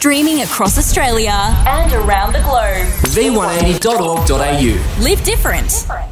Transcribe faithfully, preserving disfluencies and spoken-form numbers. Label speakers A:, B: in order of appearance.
A: Streaming across Australia and around the globe.
B: v one eighty dot org dot a u.
A: Live different.